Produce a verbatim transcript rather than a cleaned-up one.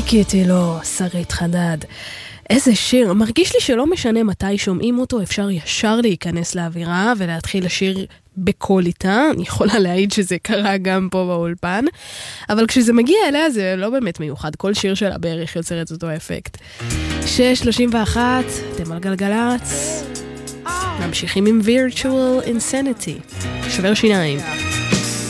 חיכיתי לו, שרית חדד. איזה שיר, מרגיש לי שלא משנה מתי שומעים אותו, אפשר ישר להיכנס לאווירה ולהתחיל לשיר בקול איתה. אני יכולה להעיד שזה קרה גם פה באולפן, אבל כשזה מגיע אליה זה לא באמת מיוחד, כל שיר שלה בערך יוצר את אותו אפקט. שש שלושים ואחת, אתם על גלגלץ, ממשיכים עם Virtual Insanity, שובר שיניים.